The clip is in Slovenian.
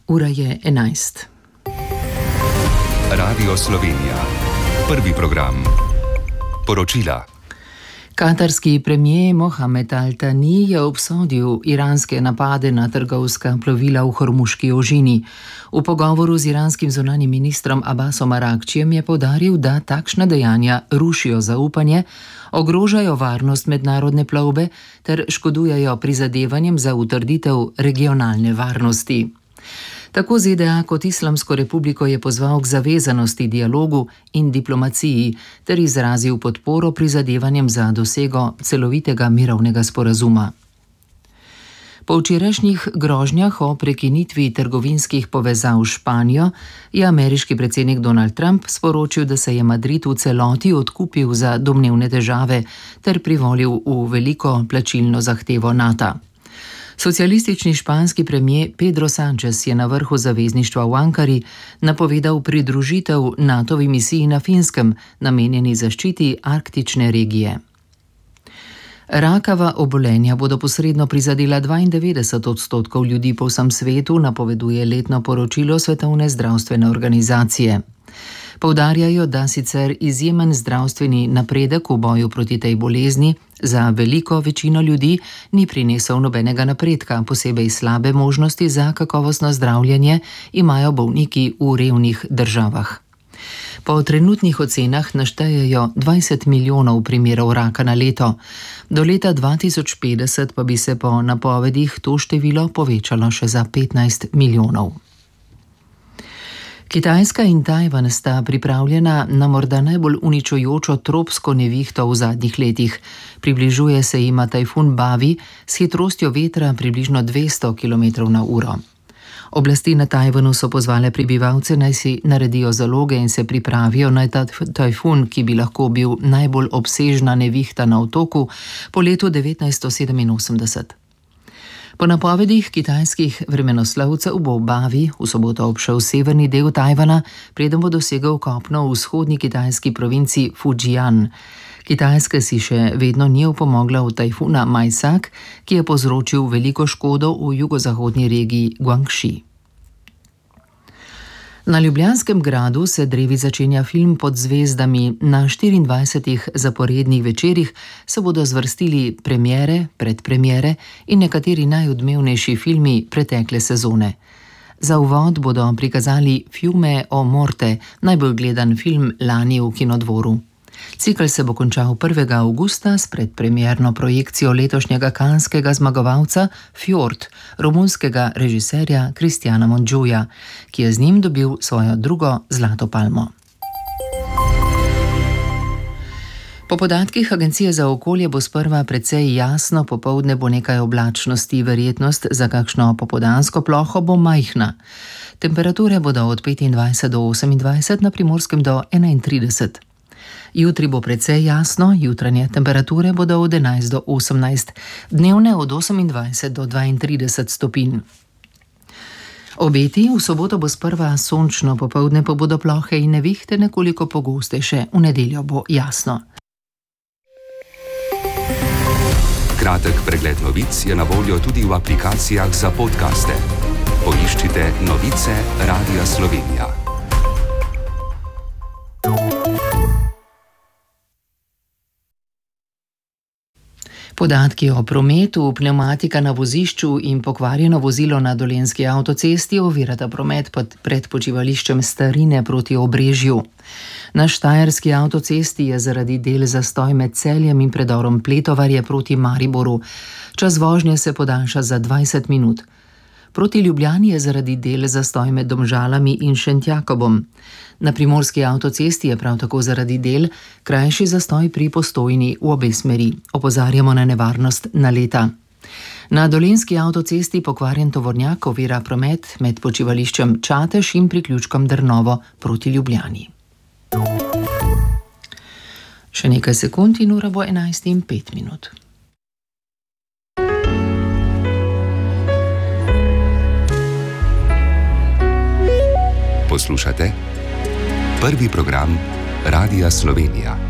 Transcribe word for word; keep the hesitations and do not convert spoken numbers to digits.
Ura je enajst. Radio Slovenija. Prvi program. Poročila. Katarski premier Mohamed Al Thani je obsodil iranske napade na trgovska plovila v Hormuški ožini. V pogovoru z iranskim zunanjim ministrom Abbasom Aragčijem je poudaril, da takšna dejanja rušijo zaupanje, ogrožajo varnost mednarodne plovbe ter škodujejo prizadevanjem za utrditev regionalne varnosti. Tako Z D A kot Islamsko republiko je pozval k zavezanosti dialogu in diplomaciji ter izrazil podporo prizadevanjem za dosego celovitega mirovnega sporazuma. Po včerajšnjih grožnjah o prekinitvi trgovinskih povezav s Španijo je ameriški predsednik Donald Trump sporočil, da se je Madrid v celoti odkupil za domnevne težave ter privolil v veliko plačilno zahtevo Nata. Socialistični španski premier Pedro Sánchez je na vrhu zavezništva v Ankari napovedal pridružitev Natovi misiji na Finskem, namenjeni zaščiti arktične regije. Rakava obolenja bodo posredno prizadela dvaindevetdeset odstotkov ljudi po vsem svetu, napoveduje letno poročilo Svetovne zdravstvene organizacije. Poudarjajo, da sicer izjemen zdravstveni napredek v boju proti tej bolezni za veliko večino ljudi ni prinesel nobenega napredka, posebej slabe možnosti za kakovostno zdravljenje imajo bolniki v revnih državah. Po trenutnih ocenah naštejejo dvajset milijonov primerov raka na leto. Do leta dva tisoč petdeset pa bi se po napovedih to število povečalo še za petnajst milijonov. Kitajska in Tajvan sta pripravljena na morda najbolj uničujočo tropsko nevihto v zadnjih letih. Približuje se jima tajfun Bavi s hitrostjo vetra približno dvesto kilometrov na uro. Oblasti na Tajvanu so pozvale prebivalce, naj si naredijo zaloge in se pripravijo na ta tajfun, ki bi lahko bil najbolj obsežna nevihta na otoku po letu devetnajststo sedeminosemdeset. Po napovedih kitajskih vremenoslovcev bo Bavi v soboto obšel severni del Tajvana, preden bo dosegel kopno v vzhodni kitajski provinci Fujian. Kitajska si še vedno ni opomogla v tajfuna Majsak, ki je povzročil veliko škodo v jugozahodni regiji Guangxi. Na Ljubljanskem gradu se drevi začenja film Pod zvezdami. Na štiriindvajsetih zaporednih večerih se bodo zvrstili premiere, predpremiere in nekateri najodmevnejši filmi pretekle sezone. Za uvod bodo prikazali Fiume o morte, najbolj gledan film lani v Kinodvoru. Cikel se bo končal prvega avgusta s predpremierno projekcijo letošnjega kanskega zmagovalca Fjord, romunskega režiserja Kristjana Mondžuja, ki je z njim dobil svojo drugo zlato palmo. Po podatkih Agencije za okolje bo sprva precej jasno, popoldne bo nekaj oblačnosti, verjetnost za kakšno popoldansko ploho bo majhna. Temperature bodo od petindvajset do osemindvajset, na Primorskem do enaintrideset. Jutri bo precej jasno, jutranje temperature bodo od enajst do osemnajst, dnevne od osemindvajset do dvaintrideset stopinj. Obeti: v soboto bo sprva sončno, popoldne pa bodo plohe in nevihte nekoliko pogostejše, v nedeljo bo jasno. Kratek pregled novic je na voljo tudi v aplikacijah za podcaste. Poiščite Novice Radia Slovenija. Podatki o prometu, pnevmatika na vozišču in pokvarjeno vozilo na Dolenjski avtocesti ovirata promet pred počivališčem Starine proti Obrežju. Na Štajerski avtocesti je zaradi del zastoj med Celjem in predorom Pletovarje proti Mariboru. Čas vožnje se podaljša za dvajset minut. Proti Ljubljani je zaradi del zastoj med Domžalami in Šentjakobom. Na Primorski avtocesti je prav tako zaradi del krajši zastoj pri Postojni v obe smeri. Opozarjamo na nevarnost naleta. Na Dolenjski avtocesti pokvarjen tovornjak ovira promet med počivališčem Čatež in priključkom Drnovo proti Ljubljani. Še nekaj sekund in ura bo enajst in pet minut. Poslušate Prvi program Radia Slovenija.